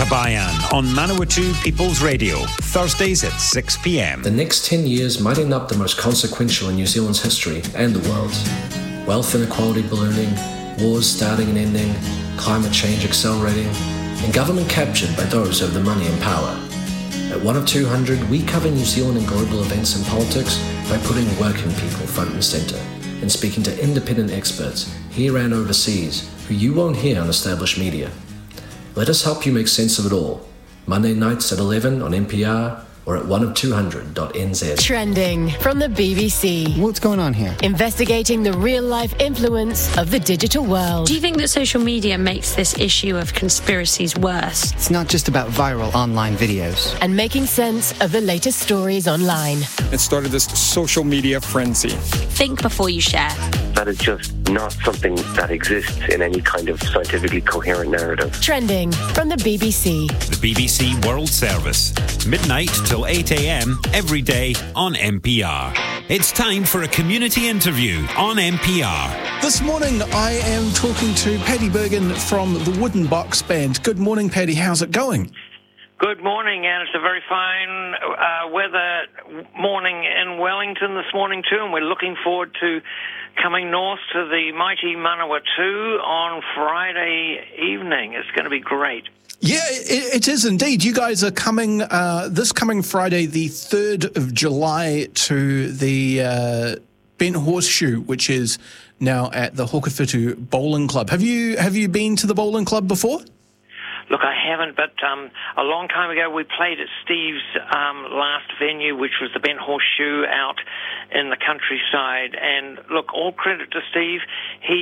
Kabayan on Manawatu People's Radio, Thursdays at 6 p.m. The next 10 years might end up the most consequential in New Zealand's history and the world's. Wealth inequality ballooning, wars starting and ending, climate change accelerating, and government captured by those who have the money and power. At 1 of 200, we cover New Zealand and global events and politics by putting working people front and centre and speaking to independent experts here and overseas who you won't hear on established media. Let us help you make sense of it all. Monday nights at 11 on NPR or at 1of200.nz. Trending from the BBC. What's going on here? Investigating the real-life influence of the digital world. Do you think that social media makes this issue of conspiracies worse? It's not just about viral online videos. And making sense of the latest stories online. It started this social media frenzy. Think before you share. That is just not something that exists in any kind of scientifically coherent narrative. Trending from the BBC. The BBC World Service, midnight till 8 a.m. every day on NPR. It's time for a community interview on NPR. This morning I am talking to Paddy Bergen from the Wooden Box Band. Good morning, Paddy. How's it going? Good morning, and it's a very fine weather morning in Wellington this morning too, and we're looking forward to coming north to the mighty Manawatu on Friday evening. It's going to be great. Yeah, it is indeed. You guys are coming this coming Friday, the 3rd of July, to the Bent Horseshoe, which is now at the Hokowhitu Bowling Club. Have you been to the bowling club before? Look, I haven't, but a long time ago we played at Steve's last venue, which was the Bent Horseshoe out in the countryside. And look, all credit to Steve. He